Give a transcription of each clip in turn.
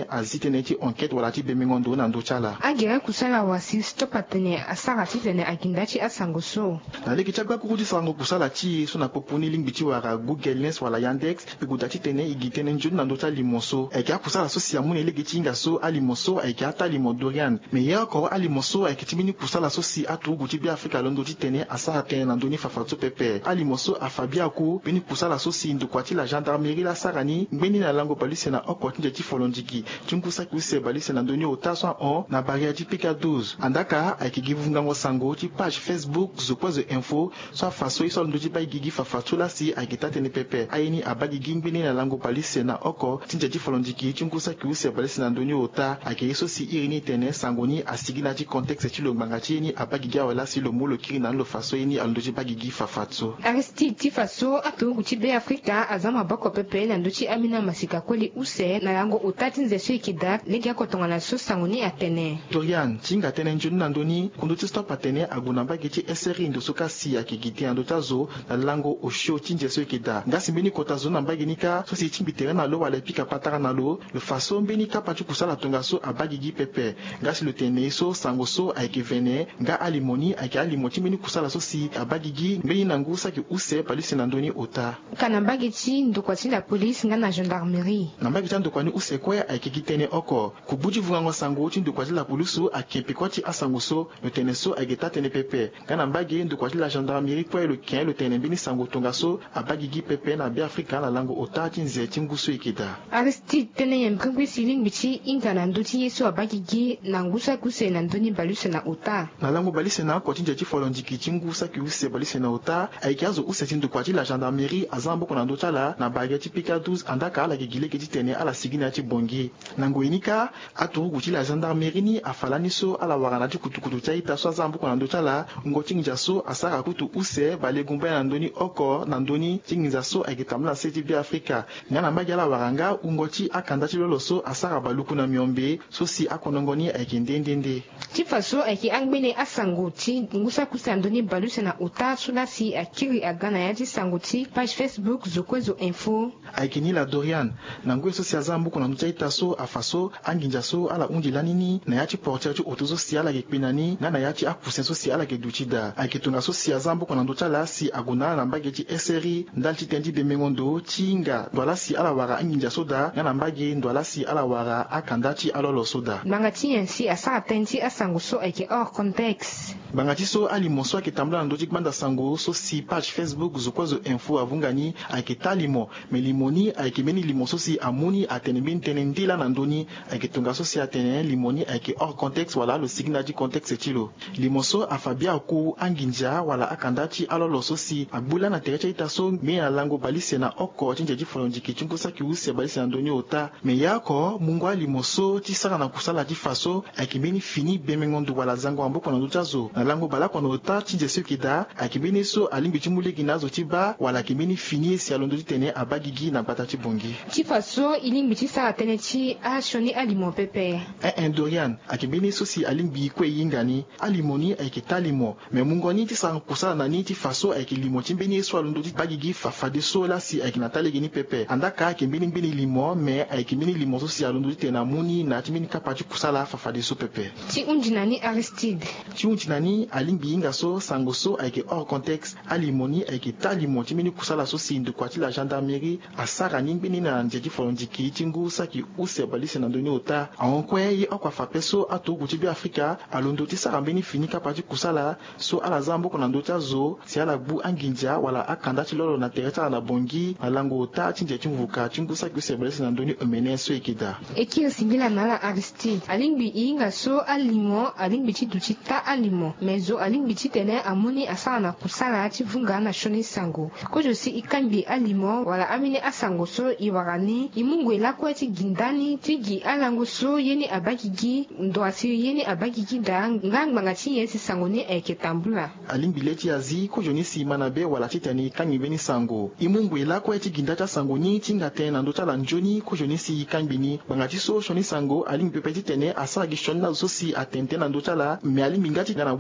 tene azitene ti enquête wala ti bemengondo na ndo chala agira kusala wasi stopa tene asara ti tene aginda ti asango so na leki ti agbakuku ti sango kusala ti so na popuni lingbi ti wara Google Lens wala Yandex pe guda ti tene igi tene njodu na ndo ti alimo so ayeke akusala so si amû lege ti hinga so alimo so ayeke ata alimo Dorian me ye oko alimo so ayeke ti mbeni kusala so si atugu ti biafrika lo ndo ti tene asara tene na ndöni fafa so pepe alimo so afabi aku mbeni kusala so si ndokua ti la gendarmerie lasara ni ngbeni na lango balise na oko ti nze ti folondiki ti nkusaki use balise na ndöni ota so ahon na barrière ti pika 12 andaka ayeke gi vungango sango ti page Facebook Zokwezo info so afa so ye so ndo ti ba e gi gi fafa so lasi ayeke ta tene pepe aye ni abagi gi ngbeni na lango balise na oko ti nze ti folondiki ti nkusaki use balise na ndöni ota ayeke ye so si iri ni tene sango ni asigi na ti contexte ti lo ngbanga ti ye ni abagi gi awe lasi lo mu lo kiri na lo fa so ye ni alondo ti bagi gi fafa so Aristide ti fa so atugu ti beafrika aza maboko pepe na ndö ti amina masika koli use na yango ota ti nze so yeke da lege akotongana so sango ni atene Dorian ti hinga tënë nzoni na ndöni kundu ti stop atene ague na mbage ti SRI ndo so kasi ayeke gi te ando ti azo na lango osio ti nze so yeke da nga si mbeni kota zo na mbage ni ka so si ti mbi tere na lo wala e pika patara na lo fa so mbeni kapa ti kusala tonga so abagi gi pepe nga si lo tene ye so sango so ayeke vene nga alimo ni ayeke alimo ti mbeni kusala so si abagi gi mbeni na ngu saki use balise na ndöni ota ka na mbage ti ndokua ti la polisi nga na gendarmerie na mbage ti andokua ni use kue ayeke gi tënë oko kubû ti vungango sango ti ndokua ti la polisi ayeke pekua ti asango so lo tene so ayeke ta tene pepe nga na mbage ndokua ti la gendarmerie kue lo ken lo tene mbeni sango tonga so abagi gi pepe na biafrika na lango ota ti nze ti ngu so yeke da Aristide tënë ye mbrengbi si lingbi ti hinga na ndö ti ye so abagi gi na ngu saki use na ndöni baluse na ota na lango balise na oko ti nze ti folondiki ti ngu saki use balise na ota ayeke azo use ti ndokua ti la gendarmerie aza amboko na ndö ti ala na barrière ti pika 12 andaka ala yeke gi lege ti tene ala sigi na ya ti bongi na ngoi ni ka atugu ti la gendarmerie ni afala ni so ala wara na ti kutukutu ti aita so aza amboko na ndö ti ala ngo ti ngia so asara kutu use balegu mbeni na ndöni oko na ndöni ti nginza so ayeke tambula na se ti biafrika nga na mbage ala wara nga ungo ti akanda ti lolo so asara baluku na miombe so si akondongo ni ayeke ndendende ti fa so ayeke angbeni asango ti ngu saki use na ndöni baluse na ota so lasi akiri aga na ya ti sango ti page Facebook Zokwezo info ayeke ni la Dorian na ngoi so si aza amboko na ndö ti aita so afa so anginza so ala hundi lani ni na ya ti portière ti oto so si ala yeke kpena ni nga na ya ti akusen so si ala yeke duti da ayeke tonga so si aza amboko na ndö ti ala si ague na ala na mbage ti SRI ndali ti tënë ti bemengondo ti hinga ndo ala si ala wara anginza so da nga na mbage ndo ala si ala wara akanda ti alolo so da ngbanga ti nyen si asara tënë ti asango so ayeke hors contexte ngbanga ti so alimo so ayeke tambula na ndö ti gbanda sango so si page Facebook Zokwezo info avunga ni ayeke ta limo me limo ni ayeke mbeni limo so si amû ni atene mbeni tënë ndila na ndöni ayeke tonga so si atene limo ni ayeke hors contexte wala lo sigi na ti contexte ti lo limo so afabi aku anginza wala akanda ti alolo so si agbula na tere ti aita so mbeni na lango balise na oko ti nze ti folondiki ti ngu saki use balise na ndöni ota me ye oko mungu alimo so ti sara na kusala ti fa so ayeke mbeni fini bemengondo wala zango amboko na ndö ti azo na lango balako na ota ti nze so yeke da ayeke mbeni so alingbi ti mu legi na azo ti ba wala ayeke mbeni fini ye si alondo ti tene abagi gi na gbata ti bongi ti fa so e lingbi ti sara tënë ti asioni alimo pepe Dorian ayeke mbeni so si alingbi kue e hinga ni alimo ni ayeke ta limo me mungo ni ti sara kusala na ni ti fa so ayeke limo ti mbeni ye so alondo ti bagi gi fafade so lasi ayeke na ta lege ni pepe andaka ayeke mbeni limo me ayeke mbeni limo so si alondo ti tene amû ni na ya ti mbeni kapa ti kusala fafade so pepe ti hundi na ni Aristide ti hundi na ni alingbi hinga so sango so ayeke hors contexte alimo ni ayeke ta limo ti mbeni kusala so si ndokua ti la gendarmerie asara ni ngbeni na nze ti folondiki ti ngu saki use balise na ndöni ota ahon kue ye oko afape so atugu ti biafrika alondo ti sara mbeni fini kapa ti kusala so ala za amboko na ndö ti azo si ala gbu anginza wala akanda ti lolo na tere ti ala na bongi na lango ota ti nze ti nvuka ti ngu saki use balise na ndöni emene so yeke da e kiri singila na ala Aristide alingbi e hinga so alimo alingbi ti duti ta alimo me zo alingbi ti tene amû ni asara na kusala ti vunga na sioni sango kozo si e kangbi alimo wala ambeni asango so e wara ni e mungu e lakue ti gi ndani ti gi alango so ye ni abagi gi ndo asi ye ni abagi gi da nga ngbanga ti ye si sango ni ayeke tambula alingbi le ti azi kozo ni si mana be wala ti tene e kangbi mbeni sango e mungu e lakue ti gi nda ti asango ni ti nga tënë na ndö ti ala nzoni kozo ni si e kangbi ni gbanga ti so sioni sango alingbi pepe ti tene asara gi sioni na zo so si atene tënë na ndö ti ala me alingbi nga ti nga na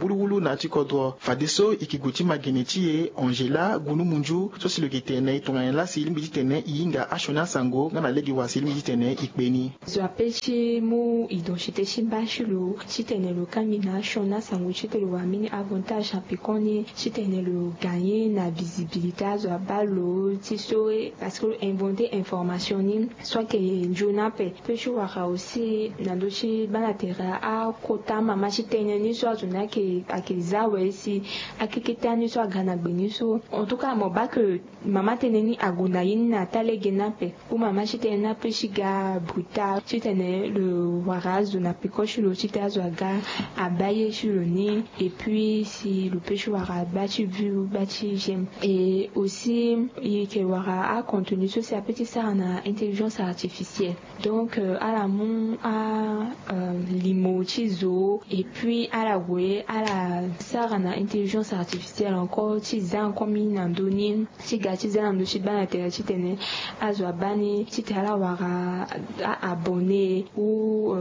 buluwulu na ti kodro fade so e yeke gue ti magene ti e Angela gunu munju so si lo yeke tene e tongana la si lingbi ti tene e hinga ashoni asango nga na lege wasi lingbi ti tene e kpeni zo ape ti mu identité ti ba ti lo ti tene lo kambi na ashoni asango ti tene lo wamini avantage ape koni ti tene lo gagner na visibilité azo aba lo ti so parce que inventer information ni soit que njuna pe ti wara aussi na do ti bana terra a kota mama ti tene ni so azo na ke akiliza we si akikita ni so agana gbe ni so en tout cas mo ba que mama tene ni aguna yin na talege na pe pour mama ti tene na pe ti ga brutal ti tene le wara azo na pe ko ti lo ti te azo aga abaye ti lo ni et puis si le pe ti wara ba ti vu ba ti j'aime et aussi il que wara a contenu so c'est petit ça na intelligence artificielle donc à la mon à limo ti zo et puis à la we à la ça na intelligence artificielle encore ti za encore mi na doni ti ga ti za na do ti ba na te ti tene azo abani ti te ala wara a abonné ou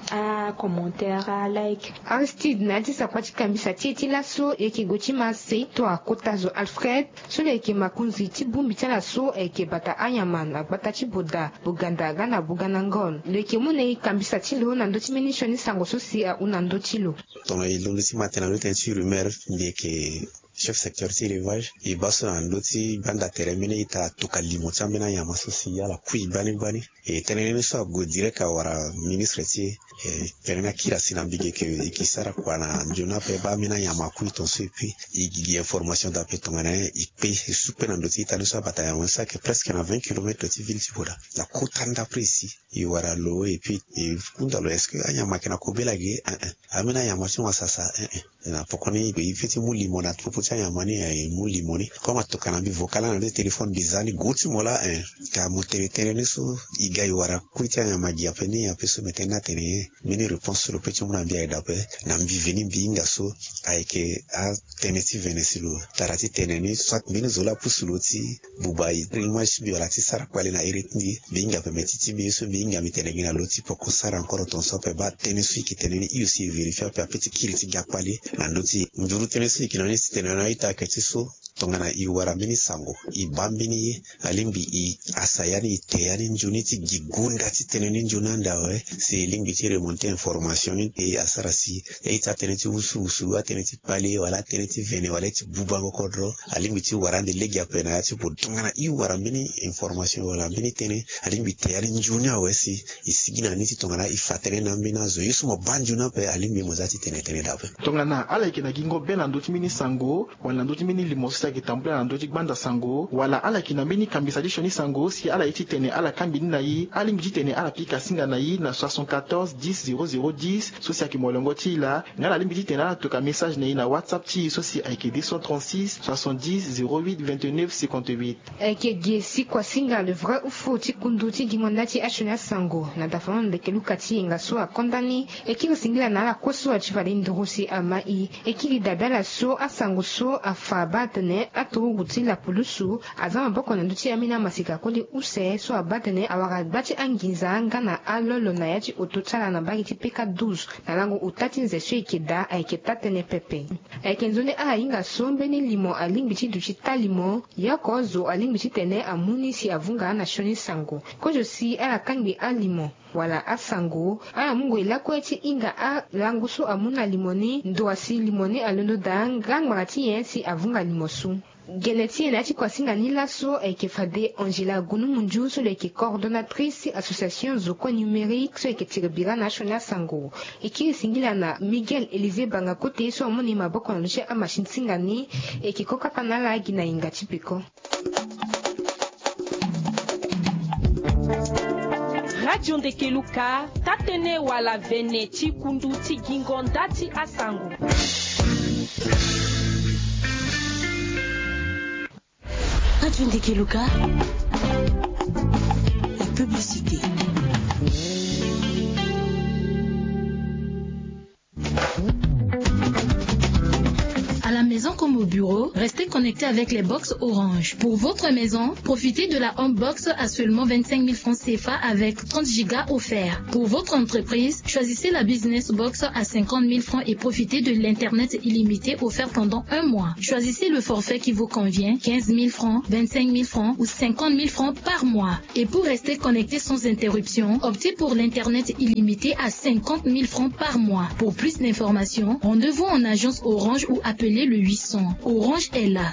à commentaire à like Aristide na ti sakua ti kambisa ti e ti laso e yeke gue ti ma se to akota zo Alfred so lo yeke makunzi ti bungbi ti ala so e yeke bata anyama na gbata ti boda boganda ga na buga na ngol lo yeke mu na e kambisa ti lo na ndö ti mbeni sioni sango so si ahun na ndö ti lo tongana e londo ti matena lo tene ti rumeur mbi yeke chef secteur ti élevage e ba so na ndö ti banda tere mbeni e ta toka limo ti ambeni anyama so si ala kui bani e tënë ni so ague direct awara ministre ti tënë ni akiri asi na mbigi yeke e sara kua na nzoni ape ba ambeni anyama akui tongaso e puis e gi information dape tongana e kpe e su kpe na ndö ti e ta ni so abata anyama so ayeke presque na 20 km ti ville ti boda na kota ndapre e si e wara lo e puis e hunda lo est ce que anyama ayeke na kobela ge ambeni anyama ti wasasa na pokoni e fait ti mu limo na troupeau ti anyama ni e mu limo ni kongana toka na mbi vocal na ndö téléphone biza ni gue ti mo la ka mo tene ni so e ga e wara kui ti anyama gi ape ni ape so mete na tene mbeni réponse so lo peut ti mu na mbi ayeda ape na mbi veni mbi hinga so ayeke atënë ti vene si lo tara ti tene ni soit mbeni zo lo apusu lo ti buba image ti mbi wala ti sara kue ale na ere ti mbi mbi hinga ape meti ti mbi so mbi hinga mbi tene gi na lo ti poko sara encore tonso ape ba tënë so yeke tene ni i aussi e vérifie ape ape ti kiri ti ga kue ale na ndö ti nzuru tënë so yeke na ni si tene na aita ayeke ti so tongana i wara mbeni sango i ba mbeni ye alingbi i asaya ni i teya ni nzoni ti gi gunda ti tene ni nzoni anda awe si lingbi ti remonter information ni e asara si e ti atënë ti wusu atënë ti pale wala atënë ti vene wala ti buba ngo kodro alingbi ti wara nde legi ape na ya ti bo tongana i wara mbeni information wala mbeni tënë alingbi teya ni nzoni awe si e sigi na ni ti tongana i fa tënë na mbeni azo ye so mo ba nzoni ape alingbi mo za ti tënë dape tongana ala yeke na gi ngo be na ndö ti mbeni sango wala na ndö ti mbeni limo so si ayeke tambula na ndö ti gbanda sango wala ala yeke na mbeni kambisa ti sioni sango si ala ye ti tene ala kambi ni na ye alingbi ti tene ala pika singa na ye na 74 10 0010 so si ayeke molongo ti la nga na alingbi ti tene ala toka message na ye na whatsapp ti so si ayeke 236 70 08 29 58 ayeke gie si kua singa le vrai ou faux ti kundu ti gi ngonda ti asioni asango na dafa ni leke luka ti hinga so akonda ni e kiri singila na ala kue so ati fade nduru si ama i e kiri dabe ala so asango so afa ba atene atorugu ti lapulu so aza maboko na ndö ti ambeni amasika koli use so abâ tene awara gbâ ti anginza nga na alolo na ya ti oto ti ala na bâ gi ti peka 12 na lango ota ti nze so e yeke da ayeke ta tënë pepe ayeke nzoni ala hinga so mbeni limo alingbi ti duti ta limo ya oko zo alingbi ti tene amû ni si avunga ana sioni sango kozo si ala kangbi alimo wala asango ala mu gue lakue ti hinga alango so amû na limo ni ndo asi limo ni alondo da nga ngbara ti ye si avunga limo so gene ti e na ya ti kua singa ni laso ayeke fade Angela gunu munju so lo yeke coordonnatrice association zoko numérique so yeke tiri bira na asioni asango e kiri singila na Miguel Élisée banga kote so amû ni maboko na ndö ti amashini singa ni e yeke kokaka na ala gi na hinga ti peko. Radio Ndekeluka tatene wala vene ti kundu ti gingonda ti asango. Radio Ndekeluka, la publicité. À la maison comme au bureau, restez connectés. connecter avec les box Orange. Pour votre maison, profitez de la Home Box à seulement 25 000 francs CFA avec 30 gigas offerts. Pour votre entreprise, choisissez la Business Box à 50 000 francs et profitez de l'Internet illimité offert pendant un mois. Choisissez le forfait qui vous convient, 15 000 francs, 25 000 francs ou 50 000 francs par mois. Et pour rester connecté sans interruption, optez pour l'Internet illimité à 50 000 francs par mois. Pour plus d'informations, rendez-vous en agence Orange ou appelez le 800. Orange est là.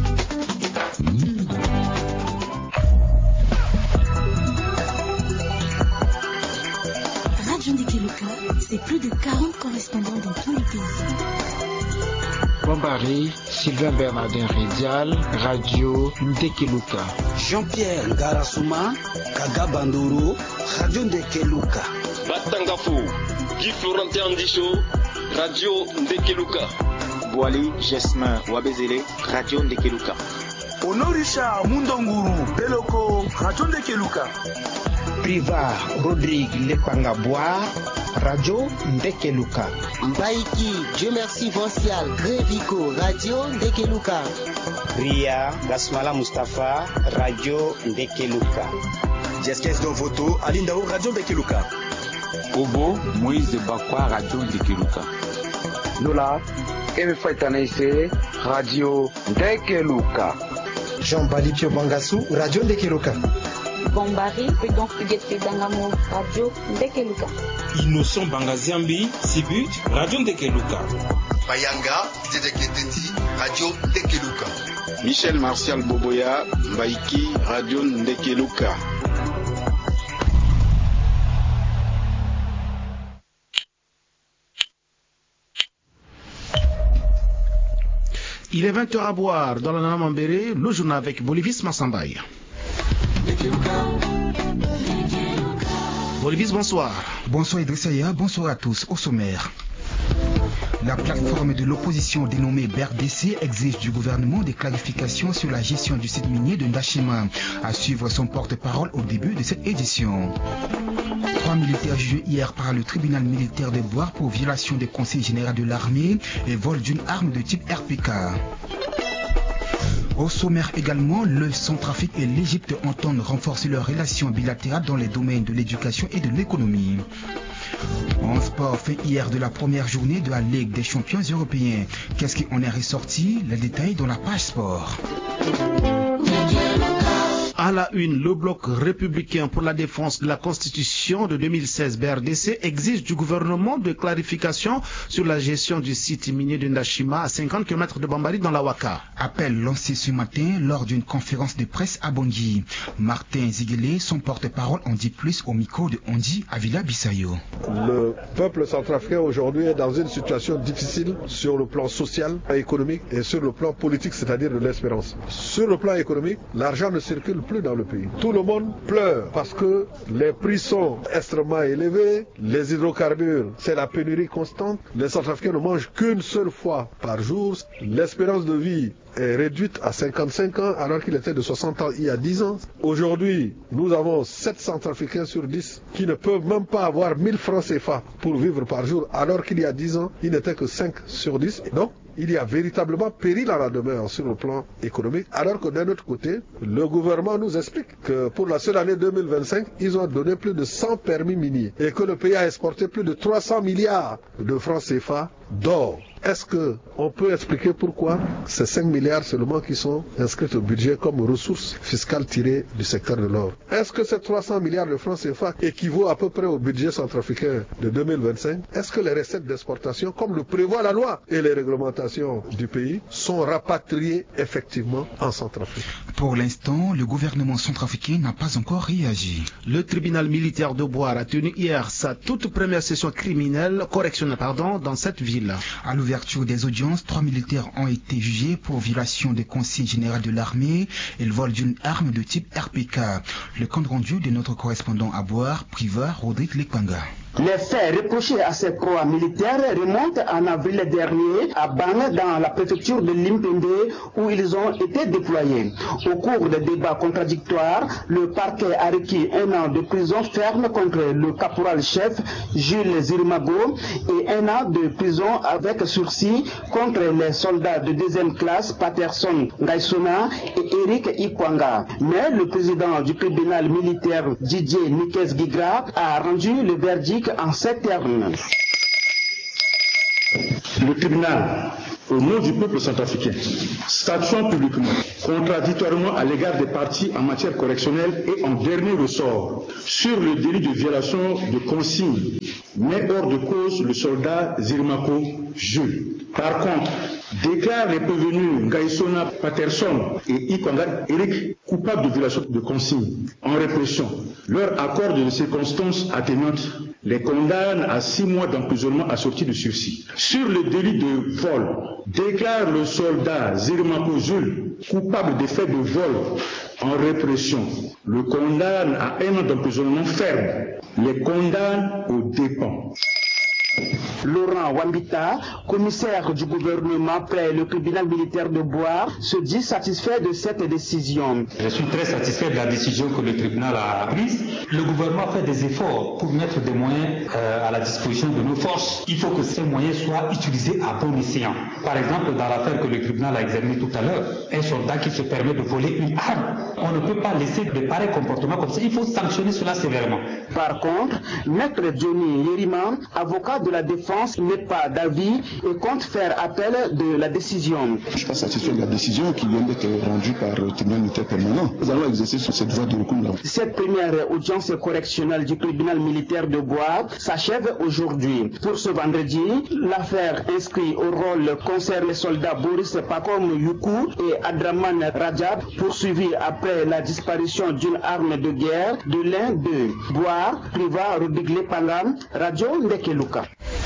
Radio Ndekeluka, c'est plus de 40 correspondants dans tout le pays. Bombari, Sylvain Bernardin Ridial, Radio Ndekeluka. Jean-Pierre Ngarasuma, Kaga Bandoro, Radio Ndekeluka. Batangafu, Guy Florentin Ndicho, Radio Ndekeluka. Boali Jesmin Wabezele, Radio Ndekeluka. Honorisha Mundonguru, Beloko, Radio Ndekeluka. Priva Rodrigue Lepangabwa, Radio Ndekeluka. Mbaiki, Dieu merci Vancial, Grévico, Radio Ndekeluka. Ria Gasmala Mustafa, Radio Ndekeluka. Jeskes Dovoto, Alindao, Radio Ndekeluka. Obo, Moïse Bakwa, Radio Ndekeluka. Lola, Eve Faitanaise, Radio Ndekeluka. Jean-Bali Pio Bangassou, Radio Ndekeluka. Bombari, Prudent Fuguete Dangamo, Radio Ndekeluka. Innocent Bangaziambi, Sibut, Radio Ndekeluka. Bayanga, Tedeketeti, Radio Ndekeluka. Michel Martial Boboya, Mbaiki, Radio Ndekeluka. Il est 20h à boire dans la Nana Mambéré, le journal avec Bolivis Massambaye. Bolivis, bonsoir. Bonsoir Idrissa, bonsoir à tous. Au sommaire. La plateforme de l'opposition dénommée BRDC exige du gouvernement des clarifications sur la gestion du site minier de Ndashima. À suivre son porte-parole au début de cette édition. 3 militaires jugés hier par le tribunal militaire de Boire pour violation des conseils généraux de l'armée et vol d'une arme de type RPK. Au sommaire également, le Centrafrique et l'Égypte entendent renforcer leurs relations bilatérales dans les domaines de l'éducation et de l'économie. En sport, fin hier de la première journée de la Ligue des champions européens. Qu'est-ce qui en est ressorti? Les détails dans la page sport. À la une, le bloc républicain pour la défense de la Constitution de 2016, BRDC, exige du gouvernement de clarifications sur la gestion du site minier de Ndashima à 50 km de Bambari dans la Waka. Appel lancé ce matin lors d'une conférence de presse à Bangui. Martin Ziguele, son porte-parole, en dit plus au micro de Ondi à Villa Bissayo. Le peuple centrafricain aujourd'hui est dans une situation difficile sur le plan social, économique et sur le plan politique, c'est-à-dire de l'espérance. Sur le plan économique, l'argent ne circule plus dans le pays. Tout le monde pleure parce que les prix sont extrêmement élevés, les hydrocarbures, c'est la pénurie constante. Les Centrafricains ne mangent qu'une seule fois par jour. L'espérance de vie est réduite à 55 ans alors qu'il était de 60 ans il y a 10 ans. Aujourd'hui, nous avons 7 Centrafricains sur 10 qui ne peuvent même pas avoir 1000 francs CFA pour vivre par jour alors qu'il y a 10 ans, il n'était que 5 sur 10. Donc, il y a véritablement péril à la demeure sur le plan économique, alors que d'un autre côté, le gouvernement nous explique que pour la seule année 2025, ils ont donné plus de 100 permis miniers et que le pays a exporté plus de 300 milliards de francs CFA d'or. Est-ce qu'on peut expliquer pourquoi ces 5 milliards seulement qui sont inscrits au budget comme ressources fiscales tirées du secteur de l'or? Est-ce que ces 300 milliards de francs CFA équivaut à peu près au budget centrafricain de 2025? Est-ce que les recettes d'exportation, comme le prévoit la loi et les réglementations du pays, sont rapatriées effectivement en Centrafrique? Pour l'instant, le gouvernement centrafricain n'a pas encore réagi. Le tribunal militaire de Boire a tenu hier sa toute première session correctionnelle dans cette ville. À l'ouverture des audiences, 3 militaires ont été jugés pour violation des consignes générales de l'armée et le vol d'une arme de type RPK. Le compte rendu de notre correspondant à Boire, Priva Rodrigue Lepanga. Les faits reprochés à ces proies militaires remontent en avril dernier à Bang, dans la préfecture de Limpende, où ils ont été déployés. Au cours des débats contradictoires, le parquet a requis 1 an de prison ferme contre le caporal-chef Jules Zirimago et 1 an de prison avec sursis contre les soldats de 2e classe Patterson Ngaisona et Eric Ikwanga. Mais le président du tribunal militaire Didier Nikes Gigra a rendu le verdict en ces termes. Le tribunal, au nom du peuple centrafricain, statuant publiquement, contradictoirement à l'égard des parties en matière correctionnelle et en dernier ressort sur le délit de violation de consignes, met hors de cause le soldat Zirimako Jules. Par contre, déclare les prévenus Ngaisona Patterson et Ikwanga Eric coupables de violation de consignes en répression. Leur accord de circonstances atténuantes les condamne à 6 mois d'emprisonnement assorti de sursis. Sur le délit de vol, déclare le soldat Zirimako Jules coupable des faits de vol en répression. Le condamne à 1 an d'emprisonnement ferme. Les condamne aux dépens. Laurent Wambita, commissaire du gouvernement près le tribunal militaire de Bois, se dit satisfait de cette décision. Je suis très satisfait de la décision que le tribunal a prise. Le gouvernement fait des efforts pour mettre des moyens à la disposition de nos forces. Il faut que ces moyens soient utilisés à bon escient. Par exemple, dans l'affaire que le tribunal a examinée tout à l'heure, un soldat qui se permet de voler une arme. On ne peut pas laisser de pareils comportements comme ça. Il faut sanctionner cela sévèrement. Par contre, Maître Johnny Yerima, avocat de la défense, n'est pas d'avis et compte faire appel de la décision. Je ne suis pas satisfait de la décision qui vient d'être rendue par le tribunal militaire permanent. Nous allons exercer sur cette voie de recours. Cette première audience correctionnelle du tribunal militaire de Bois s'achève aujourd'hui. Pour ce vendredi, l'affaire inscrite au rôle concerne les soldats Boris Pakom Yuku et Adraman Rajab, poursuivis après la disparition d'une arme de guerre de l'un d'eux. Bois, Priva Rodigle Pangam, Radio Ndekeluka.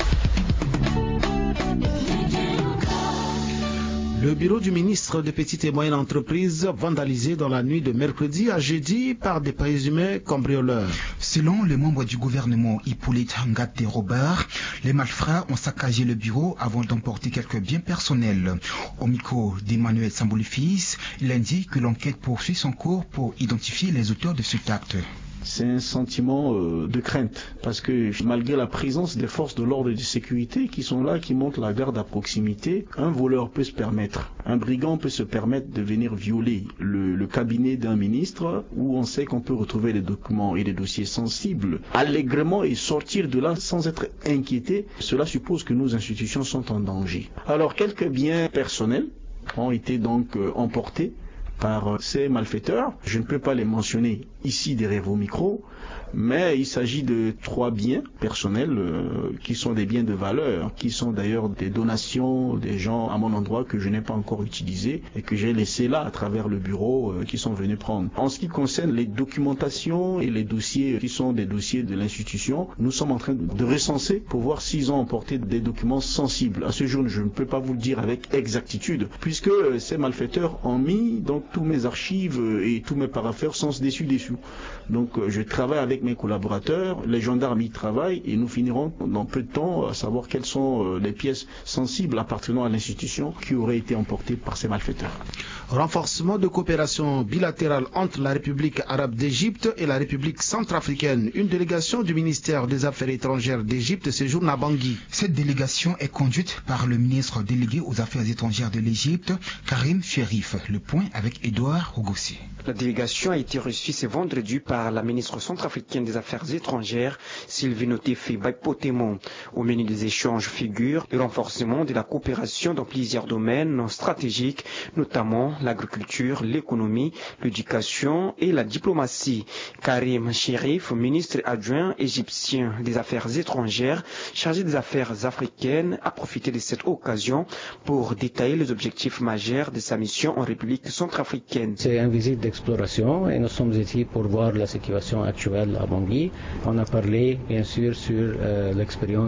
Le bureau du ministre des Petites et Moyennes Entreprises vandalisé dans la nuit de mercredi à jeudi par des présumés cambrioleurs. Selon les membres du gouvernement Hippolyte Ngate Robert, les malfrats ont saccagé le bureau avant d'emporter quelques biens personnels. Au micro d'Emmanuel Sambouli-Fils, il indique que l'enquête poursuit son cours pour identifier les auteurs de cet acte. C'est un sentiment de crainte, parce que malgré la présence des forces de l'ordre et de sécurité qui sont là, qui montent la garde à proximité, un voleur peut se permettre, un brigand peut se permettre de venir violer le cabinet d'un ministre où on sait qu'on peut retrouver des documents et des dossiers sensibles allègrement et sortir de là sans être inquiété. Cela suppose que nos institutions sont en danger. Alors quelques biens personnels ont été donc emportés par ces malfaiteurs. Je ne peux pas les mentionner ici derrière vos micros, mais il s'agit de 3 biens personnels qui sont des biens de valeur, qui sont d'ailleurs des donations des gens à mon endroit que je n'ai pas encore utilisés et que j'ai laissé là à travers le bureau qui sont venus prendre. En ce qui concerne les documentations et les dossiers qui sont des dossiers de l'institution, nous sommes en train de recenser pour voir s'ils ont emporté des documents sensibles. À ce jour, je ne peux pas vous le dire avec exactitude, puisque ces malfaiteurs ont mis donc tous mes archives et tous mes paraphères sans se dessus. Donc je travaille avec mes collaborateurs, les gendarmes y travaillent et nous finirons dans peu de temps à savoir quelles sont les pièces sensibles appartenant à l'institution qui auraient été emportées par ces malfaiteurs. Renforcement de coopération bilatérale entre la République arabe d'Égypte et la République centrafricaine. Une délégation du ministère des Affaires étrangères d'Égypte séjourne à Bangui. Cette délégation est conduite par le ministre délégué aux Affaires étrangères de l'Égypte, Karim Cherif. Le point avec Edouard Rogossi. La délégation a été reçue ce vendredi par la ministre centrafricaine des Affaires étrangères, Sylvie Notefi Baipotemo. Au menu des échanges figure le renforcement de la coopération dans plusieurs domaines stratégiques, notamment l'agriculture, l'économie, l'éducation et la diplomatie. Karim Cherif, ministre adjoint égyptien des Affaires étrangères, chargé des affaires africaines, a profité de cette occasion pour détailler les objectifs majeurs de sa mission en République centrafricaine. C'est une visite d'exploration et nous sommes ici pour voir la situation actuelle à Bangui. On a parlé bien sûr sur l'expérience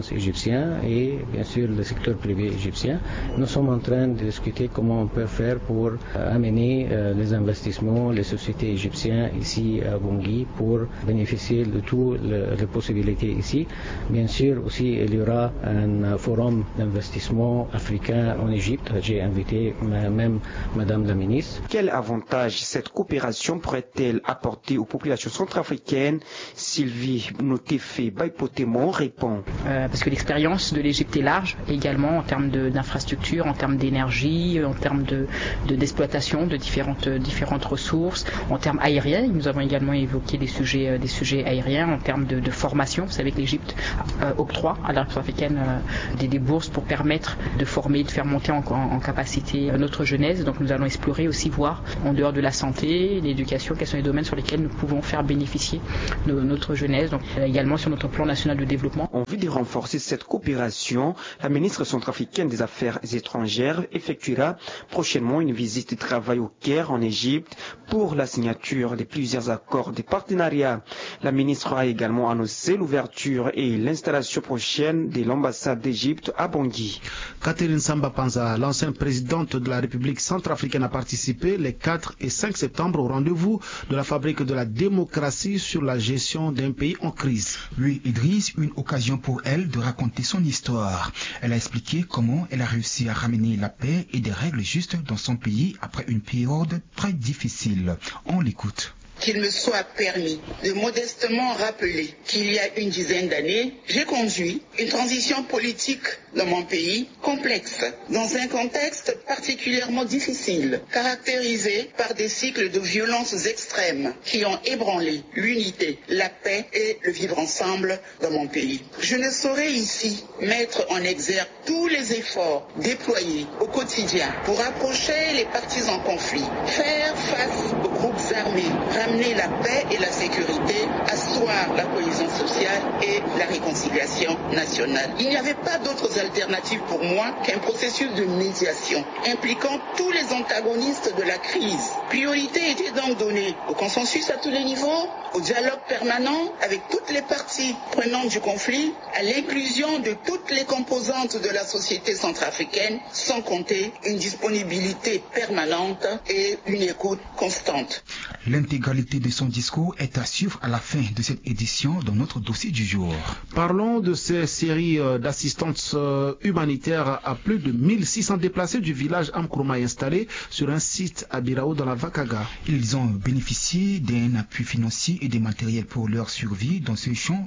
finances égyptiens et bien sûr le secteur privé égyptien. Nous sommes en train de discuter comment on peut faire pour amener les investissements, les sociétés égyptiennes ici à Bangui pour bénéficier de toutes les possibilités ici. Bien sûr aussi il y aura un forum d'investissement africain en Égypte. J'ai invité même Madame la ministre. Quel avantage cette coopération pourrait-elle apporter aux populations centrafricaines? Sylvie Notefe Baipotemon répond. Parce que l'expérience de l'Égypte est large, également en termes d'infrastructures, en termes d'énergie, en termes d'exploitation de différentes ressources, en termes aériens. Nous avons également évoqué des sujets aériens, en termes de formation. Vous savez que l'Égypte octroie à la République africaine des bourses pour permettre de former, de faire monter en capacité notre jeunesse. Donc nous allons explorer aussi, voir en dehors de la santé, l'éducation, quels sont les domaines sur lesquels nous pouvons faire bénéficier notre jeunesse. Donc également sur notre plan national de développement. En vue de renforcer cette coopération, la ministre centrafricaine des Affaires étrangères effectuera prochainement une visite de travail au Caire en Égypte pour la signature de plusieurs accords de partenariat. La ministre a également annoncé l'ouverture et l'installation prochaine de l'ambassade d'Égypte à Bangui. Catherine Samba Panza, l'ancienne présidente de la République centrafricaine, a participé les 4 et 5 septembre au rendez-vous de la fabrique de la démocratie sur la gestion d'un pays en crise. Oui, Idriss, une occasion pour elle de raconter son histoire. Elle a expliqué comment elle a réussi à ramener la paix et des règles justes dans son pays après une période très difficile. On l'écoute. Qu'il me soit permis de modestement rappeler qu'il y a une dizaine d'années, j'ai conduit une transition politique dans mon pays complexe, dans un contexte particulièrement difficile, caractérisé par des cycles de violences extrêmes qui ont ébranlé l'unité, la paix et le vivre ensemble dans mon pays. Je ne saurais ici mettre en exergue tous les efforts déployés au quotidien pour approcher les parties en conflit, faire face aux groupes armés, ramener la paix et la sécurité, asseoir la cohésion sociale et la réconciliation nationale. Il n'y avait pas d'autres alternatives pour moi qu'un processus de médiation impliquant tous les antagonistes de la crise. Priorité était donc donnée au consensus à tous les niveaux, au dialogue permanent avec toutes les parties prenantes du conflit, à l'inclusion de toutes les composantes de la société centrafricaine, sans compter une disponibilité permanente et une écoute constante. L'intégralité de son discours est à suivre à la fin de cette édition dans notre dossier du jour. Parlons de ces séries d'assistance humanitaire à plus de 1600 déplacés du village Amkouroumaï installé sur un site à Birao dans la Vakaga. Ils ont bénéficié d'un appui financier et des matériels pour leur survie dans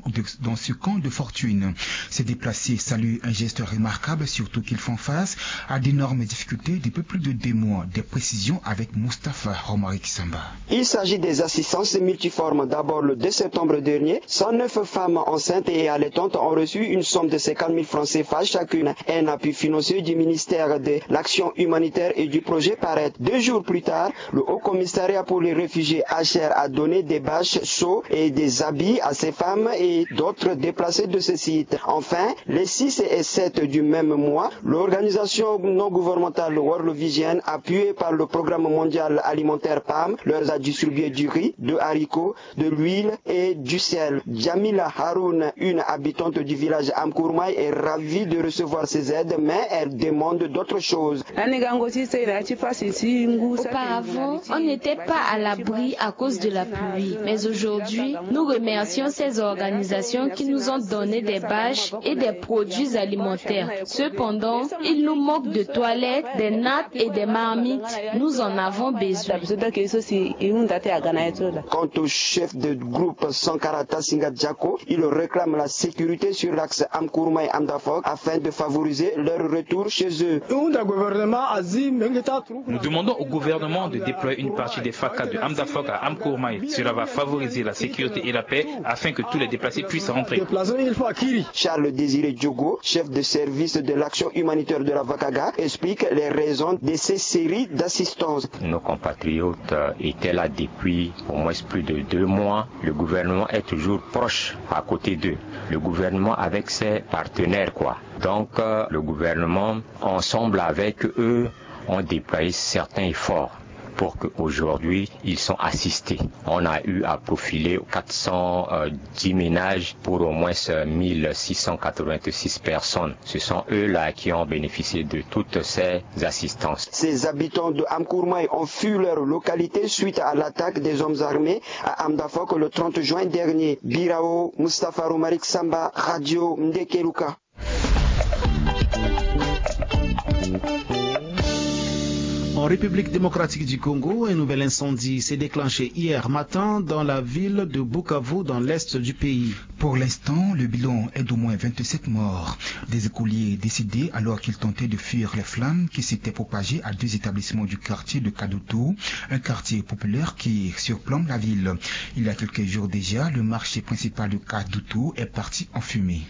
ce camp de fortune. Ces déplacés saluent un geste remarquable, surtout qu'ils font face à d'énormes difficultés depuis plus de 2 mois. Des précisions avec Moustapha Romaric Samba. Il s'agit des assistances multiformes. D'abord, le 2 septembre dernier, 109 femmes enceintes et allaitantes ont reçu une somme de 50 000 francs CFA chacune. Un appui financier du ministère de l'Action humanitaire et du projet Paret. 2 jours plus tard, le Haut Commissariat pour les réfugiés HR a donné des bâches, seaux et des habits à ces femmes et d'autres déplacés de ce site. Enfin, les 6 et 7 du même mois, l'organisation non gouvernementale World Vision, appuyée par le Programme mondial alimentaire PAM, leur a distribué du riz, de haricots, de l'huile et du sel. Jamila Haroun, une habitante du village Amkouroumaï, est ravie de recevoir ces aides, mais elle demande d'autres choses. Auparavant, on n'était pas à l'abri à cause de la pluie, mais aujourd'hui, nous remercions ces organisations qui nous ont donné des bâches et des produits alimentaires. Cependant, ils nous manquent de toilettes, des nappes et des marmites. Nous en avons besoin. Quant au chef de groupe Sankarata Singadjako, il réclame la sécurité sur l'axe Amkouroumaï-Amdafok afin de favoriser leur retour chez eux. Nous demandons au gouvernement de déployer une partie des FACA de Amdafok à Amkouroumaï. Cela va favoriser la sécurité et la paix afin que tous les déplacés puissent rentrer. Charles Désiré Diogo, chef de service de l'action humanitaire de la Vakaga, explique les raisons de ces séries d'assistance. Nos compatriotes étaient là depuis au moins plus de 2 mois. Le gouvernement est toujours proche à côté d'eux. Le gouvernement avec ses partenaires, Donc le gouvernement, ensemble avec eux, ont déployé certains efforts pour qu'aujourd'hui ils sont assistés. On a eu à profiler 410 ménages pour au moins 1686 personnes. Ce sont eux-là qui ont bénéficié de toutes ces assistances. Ces habitants de Amkourmaï ont fui leur localité suite à l'attaque des hommes armés à Amdafok le 30 juin dernier. Birao, Mustafa Romarik Samba, Radio Ndekeluka. En République démocratique du Congo, un nouvel incendie s'est déclenché hier matin dans la ville de Bukavu, dans l'est du pays. Pour l'instant, le bilan est d'au moins 27 morts. Des écoliers décédés alors qu'ils tentaient de fuir les flammes qui s'étaient propagées à 2 établissements du quartier de Kadutu, un quartier populaire qui surplombe la ville. Il y a quelques jours déjà, le marché principal de Kadutu est parti en fumée.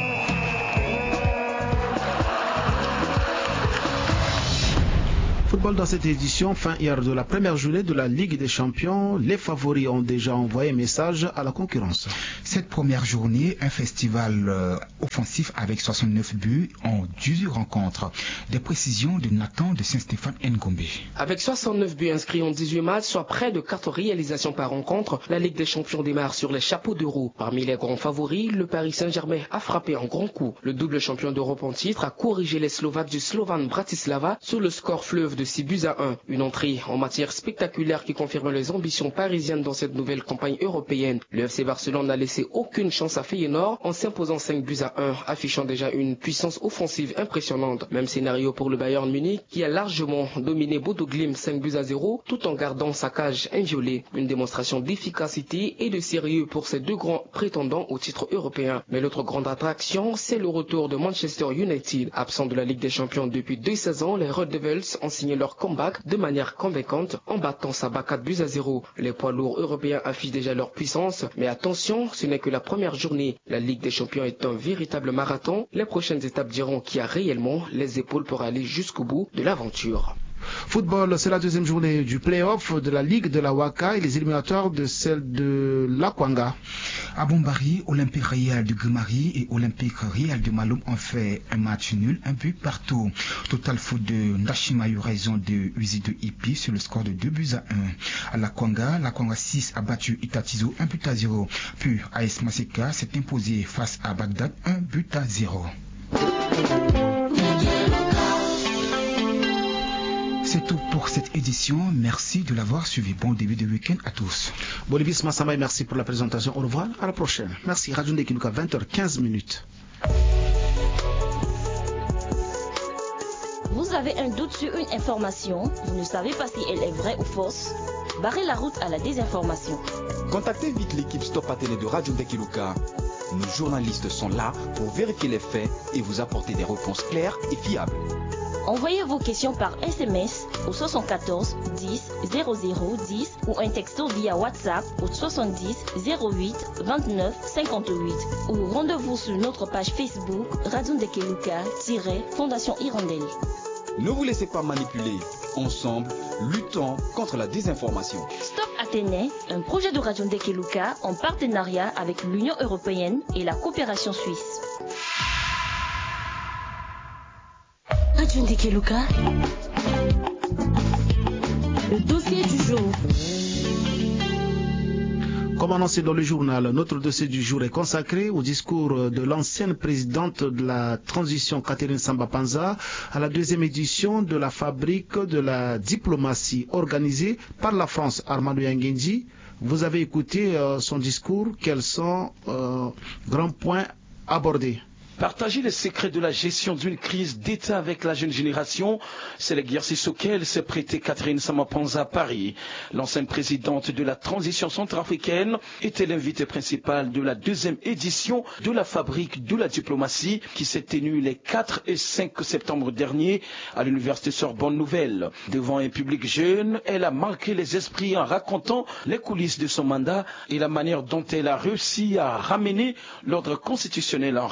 Football dans cette édition, fin hier de la première journée de la Ligue des Champions, les favoris ont déjà envoyé un message à la concurrence. Cette première journée, un festival offensif avec 69 buts en 10 rencontres. Des précisions de Nathan de Saint-Stéphane Ngombe. Avec 69 buts inscrits en 18 matchs, soit près de 4 réalisations par rencontre, la Ligue des Champions démarre sur les chapeaux de roue. Parmi les grands favoris, le Paris Saint-Germain a frappé en grand coup. Le double champion d'Europe en titre a corrigé les Slovaques du Slovan Bratislava sur le score fleuve de 6-1. Une entrée en matière spectaculaire qui confirme les ambitions parisiennes dans cette nouvelle campagne européenne. Le FC Barcelone n'a laissé aucune chance à Feyenoord en s'imposant 5-1, affichant déjà une puissance offensive impressionnante. Même scénario pour le Bayern Munich qui a largement dominé Bodo Glimt 5-0 tout en gardant sa cage inviolée. Une démonstration d'efficacité et de sérieux pour ces deux grands prétendants au titre européen. Mais l'autre grande attraction, c'est le retour de Manchester United. Absent de la Ligue des Champions depuis 2 saisons, les Red Devils ont signé leur comeback de manière convaincante en battant Saba 4-0. Les poids lourds européens affichent déjà leur puissance, mais attention, ce n'est que la première journée. La Ligue des Champions est un véritable marathon. Les prochaines étapes diront qui a réellement les épaules pour aller jusqu'au bout de l'aventure. Football, c'est la deuxième journée du play-off de la Ligue de la Waka et les éliminatoires de celle de l'Akwanga. À Bombari, Olympique Real de Gumari et Olympique Real de Maloum ont fait un match nul, un but partout. Total Foot de Ndashima a eu raison de Uzi de Ipi sur le score de 2-1. À l'Akwanga 6 a battu Itatizo 1-0. Puis AS Maseka s'est imposé face à Bagdad 1-0. C'est tout pour cette édition. Merci de l'avoir suivi. Bon début de week-end à tous. Bolivis Massamaï, merci pour la présentation. Au revoir, à la prochaine. Merci. Radio Ndekeluka, 20h15. Vous avez un doute sur une information, vous ne savez pas si elle est vraie ou fausse? Barrez la route à la désinformation. Contactez vite l'équipe Stop Athénée de Radio Ndekeluka. Nos journalistes sont là pour vérifier les faits et vous apporter des réponses claires et fiables. Envoyez vos questions par SMS au 74 10 00 10 ou un texto via WhatsApp au 70 08 29 58 ou rendez-vous sur notre page Facebook Radio Ndekeluka-Fondation Hirondelle. Ne vous laissez pas manipuler. Ensemble, luttons contre la désinformation. Stop Athénée, un projet de Radio Ndekeluka en partenariat avec l'Union européenne et la coopération suisse. Radio Ndekeluka, le dossier du jour. Comme annoncé dans le journal, notre dossier du jour est consacré au discours de l'ancienne présidente de la transition Catherine Samba Panza à la deuxième édition de la fabrique de la diplomatie organisée par la France. Armando Yangendi, vous avez écouté son discours. Quels sont grands points abordés? Partager les secrets de la gestion d'une crise d'État avec la jeune génération, c'est l'exercice auquel s'est prêtée Catherine Samba Panza à Paris. L'ancienne présidente de la transition centrafricaine était l'invitée principale de la deuxième édition de la fabrique de la diplomatie qui s'est tenue les 4 et 5 septembre dernier à l'université Sorbonne Nouvelle. Devant un public jeune, elle a marqué les esprits en racontant les coulisses de son mandat et la manière dont elle a réussi à ramener l'ordre constitutionnel en République centrafricaine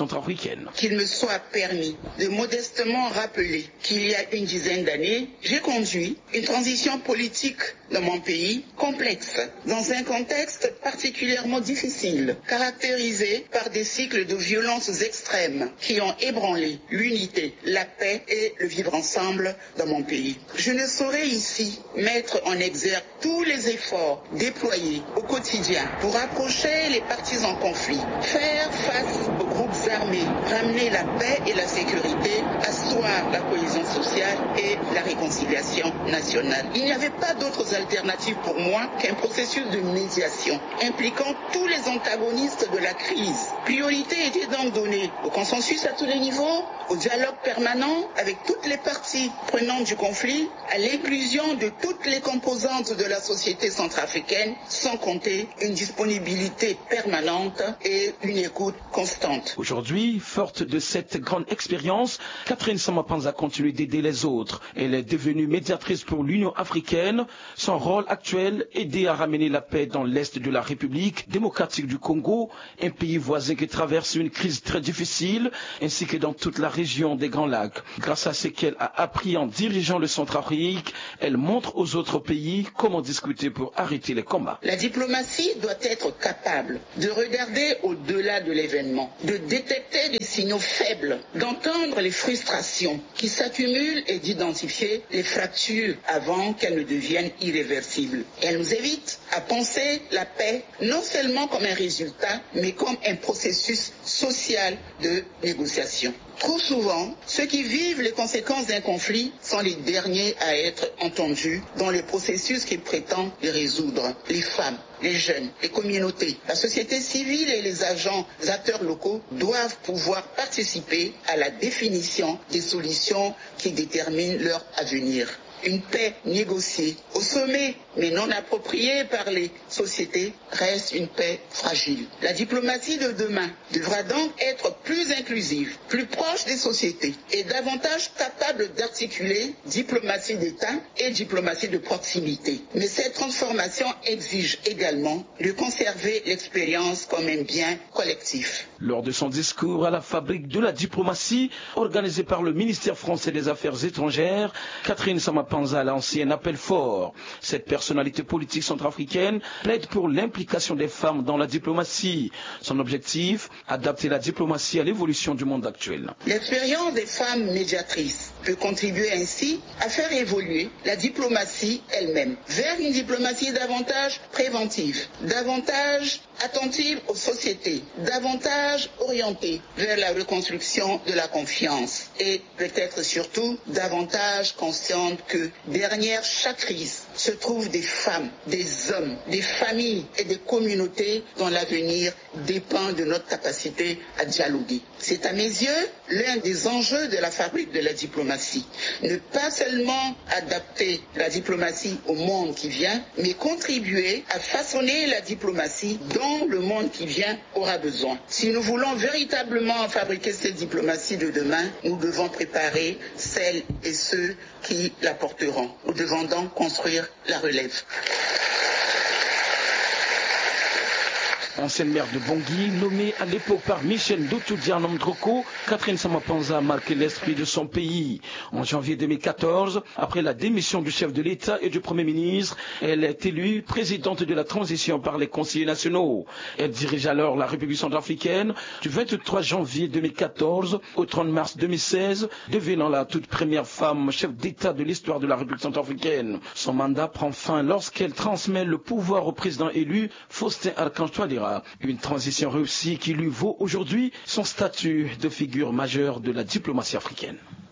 centrafricaine. Qu'il me soit permis de modestement rappeler qu'il y a une dizaine d'années, j'ai conduit une transition politique dans mon pays complexe, dans un contexte particulièrement difficile, caractérisé par des cycles de violences extrêmes qui ont ébranlé l'unité, la paix et le vivre ensemble dans mon pays. Je ne saurais ici mettre en exergue tous les efforts déployés au quotidien pour rapprocher les parties en conflit, faire face aux groupes armés, ramener la paix et la sécurité, asseoir la cohésion sociale et la réconciliation nationale. Il n'y avait pas d'autres alternatives pour moi qu'un processus de médiation impliquant tous les antagonistes de la crise. Priorité était donc donnée au consensus à tous les niveaux, au dialogue permanent avec toutes les parties prenantes du conflit, à l'inclusion de toutes les composantes de la société centrafricaine, sans compter une disponibilité permanente et une écoute constante. Aujourd'hui, forte de cette grande expérience, Catherine Samapanza continue d'aider les autres. Elle est devenue médiatrice pour l'Union africaine. Son rôle actuel, aider à ramener la paix dans l'Est de la République démocratique du Congo, un pays voisin qui traverse une crise très difficile, ainsi que dans toute la région des Grands Lacs. Grâce à ce qu'elle a appris en dirigeant le Centrafrique, elle montre aux autres pays comment discuter pour arrêter les combats. La diplomatie doit être capable de regarder au-delà de l'événement, de détecter des signaux faibles, d'entendre les frustrations qui s'accumulent et d'identifier les fractures avant qu'elles ne deviennent irréversibles. Elle nous invite à penser la paix non seulement comme un résultat, mais comme un processus social de négociation. Trop souvent, ceux qui vivent les conséquences d'un conflit sont les derniers à être entendus dans les processus qui prétendent les résoudre. Les femmes, les jeunes, les communautés, la société civile et les acteurs locaux doivent pouvoir participer à la définition des solutions qui déterminent leur avenir. Une paix négociée au sommet mais non appropriée par les sociétés reste une paix fragile. La diplomatie de demain devra donc être plus inclusive, plus proche des sociétés et davantage capable d'articuler diplomatie d'État et diplomatie de proximité. Mais cette transformation exige également de conserver l'expérience comme un bien collectif. Lors de son discours à la fabrique de la diplomatie, organisé par le ministère français des Affaires étrangères, Catherine Samapanza a lancé un appel fort. Cette personnalité politique centrafricaine plaide pour l'implication des femmes dans la diplomatie. Son objectif, adapter la diplomatie à l'évolution du monde actuel. L'expérience des femmes médiatrices peut contribuer ainsi à faire évoluer la diplomatie elle-même vers une diplomatie davantage préventive, davantage attentive aux sociétés, davantage orientée vers la reconstruction de la confiance et peut-être surtout davantage consciente que derrière chaque crise se trouvent des femmes, des hommes, des familles et des communautés dont l'avenir dépend de notre capacité à dialoguer. C'est à mes yeux l'un des enjeux de la fabrique de la diplomatie. Ne pas seulement adapter la diplomatie au monde qui vient, mais contribuer à façonner la diplomatie dont le monde qui vient aura besoin. Si nous voulons véritablement fabriquer cette diplomatie de demain, nous devons préparer celles et ceux qui la porteront. Nous devons donc construire la relève. Ancienne maire de Bangui, nommée à l'époque par Michel Doutou-Dianom Droko, Catherine Samapanza a marqué l'esprit de son pays. En janvier 2014, après la démission du chef de l'État et du Premier ministre, elle est élue présidente de la transition par les conseillers nationaux. Elle dirige alors la République centrafricaine du 23 janvier 2014 au 30 mars 2016, devenant la toute première femme chef d'État de l'histoire de la République centrafricaine. Son mandat prend fin lorsqu'elle transmet le pouvoir au président élu, Faustin Archange Touadéra. Une transition réussie qui lui vaut aujourd'hui son statut de figure majeure de la diplomatie africaine.